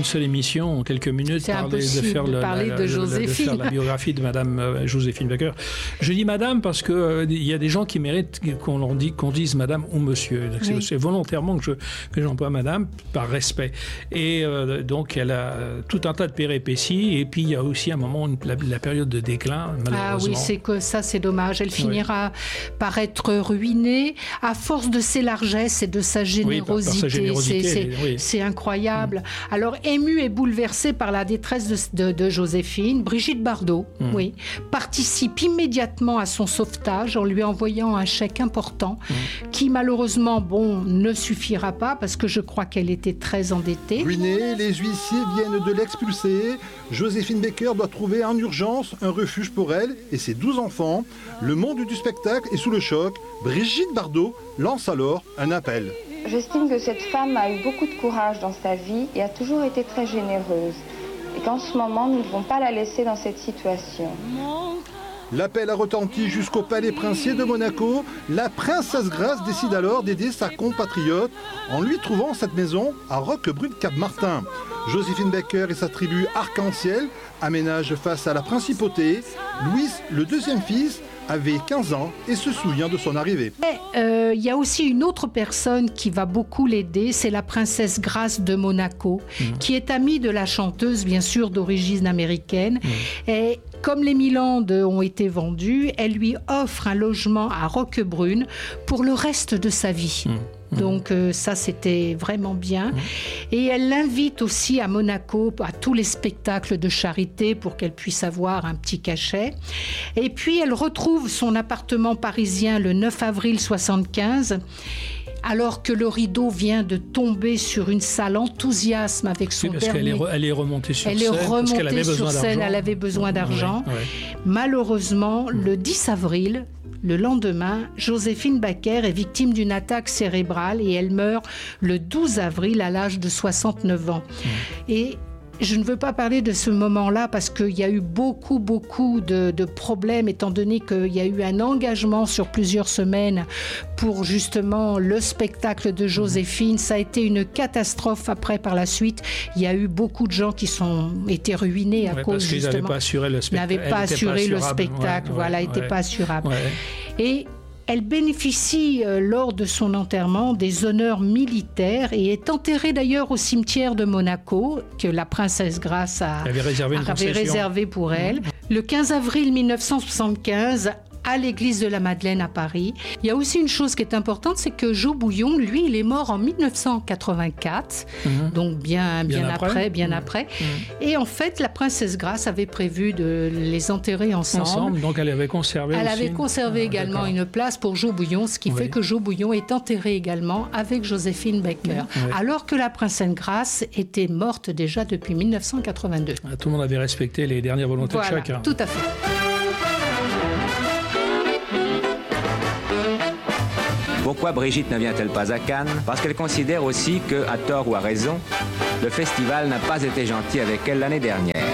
seule émission, en quelques minutes, c'est impossible de parler de Joséphine. De faire la biographie de Madame Joséphine Baker. Je dis Madame parce que il y a des gens qui méritent qu'on dise Madame ou Monsieur. Oui. C'est volontairement que j'emploie Madame par respect. Et donc elle a tout un tas de péripéties. Et puis il y a aussi un moment la période de déclin, malheureusement. Ah oui, c'est dommage. Elle finira par être ruinée à force de ses largesses et de sa générosité. Par sa générosité, c'est incroyable. Alors émue et bouleversée par la détresse de Joséphine, Brigitte Bardot participe immédiatement à son sauvetage en lui envoyant un chèque important qui malheureusement ne suffira pas parce que je crois qu'elle était très endettée. Ruinée, les huissiers viennent de l'expulser. Joséphine Baker doit trouver en urgence un refuge pour elle et ses 12 enfants. Le monde du spectacle est sous le choc. Brigitte Bardot lance alors un appel. J'estime que cette femme a eu beaucoup de courage dans sa vie et a toujours été très généreuse. Et qu'en ce moment, nous ne devons pas la laisser dans cette situation. L'appel a retenti jusqu'au palais princier de Monaco. La princesse Grace décide alors d'aider sa compatriote en lui trouvant cette maison à Roquebrune-Cap-Martin. Joséphine Baker et sa tribu Arc-en-Ciel aménagent face à la principauté. Louis, le deuxième fils, avait 15 ans et se souvient de son arrivée. Il y a aussi une autre personne qui va beaucoup l'aider, c'est la princesse Grace de Monaco, qui est amie de la chanteuse, bien sûr, d'origine américaine. Et comme les Milandes ont été vendus, elle lui offre un logement à Roquebrune pour le reste de sa vie. Donc ça, c'était vraiment bien. Et elle l'invite aussi à Monaco, à tous les spectacles de charité pour qu'elle puisse avoir un petit cachet. Et puis, elle retrouve son appartement parisien le 9 avril 1975. Alors que le rideau vient de tomber sur une salle enthousiasme avec son dernier... Parce qu'elle est remontée sur scène. Elle est remontée sur scène, elle avait besoin d'argent. Malheureusement, le 10 avril, le lendemain, Joséphine Baker est victime d'une attaque cérébrale et elle meurt le 12 avril à l'âge de 69 ans. Et je ne veux pas parler de ce moment-là parce qu'il y a eu beaucoup de problèmes étant donné qu'il y a eu un engagement sur plusieurs semaines pour justement le spectacle de Joséphine. Ça a été une catastrophe après par la suite. Il y a eu beaucoup de gens qui ont été ruinés à cause justement... N'avaient pas assuré le spectacle. N'avaient pas assuré le spectacle, n'était pas assurable. Et elle bénéficie lors de son enterrement des honneurs militaires et est enterrée d'ailleurs au cimetière de Monaco que la princesse Grace avait réservé pour elle. Le 15 avril 1975, à l'église de la Madeleine à Paris. Il y a aussi une chose qui est importante, c'est que Jo Bouillon, lui, il est mort en 1984, donc bien après. Et en fait, la princesse Grace avait prévu de les enterrer ensemble. Donc elle avait conservé également une place pour Jo Bouillon, ce qui fait que Jo Bouillon est enterré également avec Joséphine Baker, alors que la princesse Grace était morte déjà depuis 1982. Tout le monde avait respecté les dernières volontés de chacun. Tout à fait. Pourquoi Brigitte ne vient-elle pas à Cannes ? Parce qu'elle considère aussi que, à tort ou à raison, le festival n'a pas été gentil avec elle l'année dernière.